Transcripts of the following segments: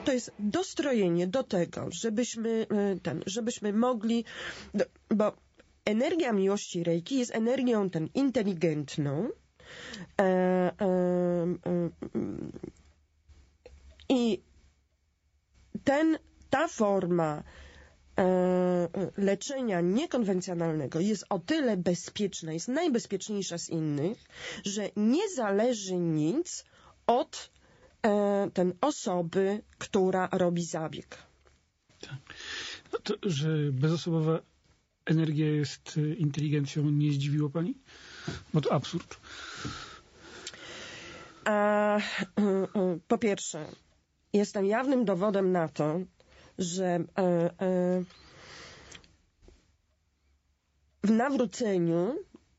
to jest dostrojenie do tego, żebyśmy mogli, bo energia miłości Reiki jest energią inteligentną, i ta forma leczenia niekonwencjonalnego jest o tyle bezpieczna, jest najbezpieczniejsza z innych, że nie zależy nic od osoby, która robi zabieg. Tak. No to, że bezosobowa energia jest inteligencją, nie zdziwiło pani? Bo to absurd. Po pierwsze, jestem jawnym dowodem na to, że w nawróceniu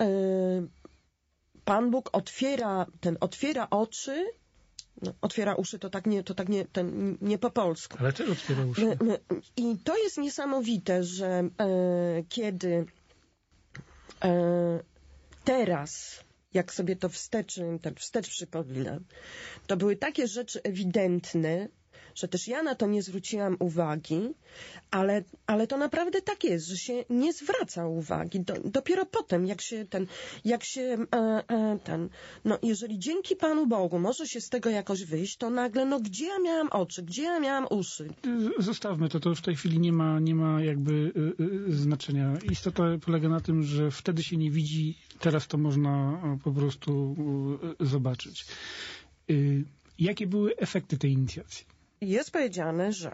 Pan Bóg otwiera oczy, otwiera uszy, to tak nie po polsku. Ale czego otwiera uszy? I to jest niesamowite, że kiedy teraz, jak sobie to wstecz przypominam, to były takie rzeczy ewidentne, że też ja na to nie zwróciłam uwagi, ale to naprawdę tak jest, że się nie zwraca uwagi. Dopiero potem, jeżeli dzięki Panu Bogu może się z tego jakoś wyjść, to nagle, gdzie ja miałam oczy, gdzie ja miałam uszy? Zostawmy to już w tej chwili nie ma jakby znaczenia. Istota polega na tym, że wtedy się nie widzi, teraz to można po prostu zobaczyć. Jakie były efekty tej inicjacji? Jest powiedziane, że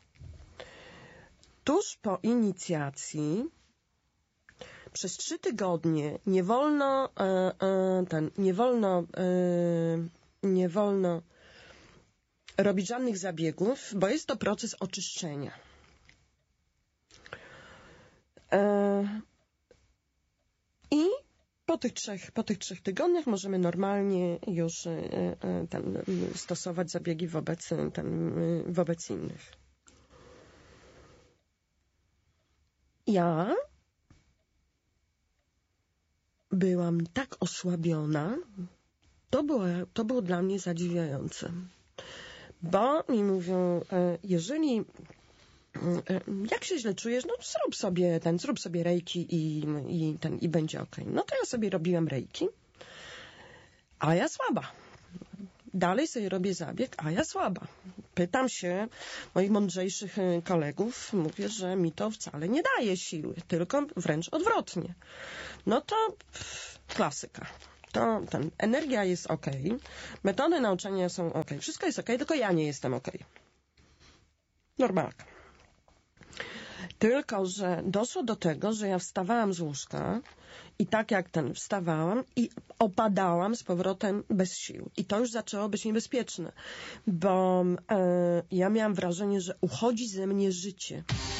tuż po inicjacji przez 3 tygodnie nie wolno robić żadnych zabiegów, bo jest to proces oczyszczenia. I po tych 3 tygodniach możemy normalnie już stosować zabiegi wobec innych. Ja byłam tak osłabiona, to było dla mnie zadziwiające. Bo mi mówią, jak się źle czujesz, zrób sobie reiki i będzie okej. No to ja sobie robiłam reiki, a ja słaba. Dalej sobie robię zabieg, a ja słaba. Pytam się moich mądrzejszych kolegów, mówię, że mi to wcale nie daje siły, tylko wręcz odwrotnie. No to klasyka. Energia jest okej, metody nauczania są okej, wszystko jest okej, tylko ja nie jestem okej. Normalka. Tylko że doszło do tego, że ja wstawałam z łóżka i tak jak wstawałam i opadałam z powrotem bez sił. I to już zaczęło być niebezpieczne, bo ja miałam wrażenie, że uchodzi ze mnie życie.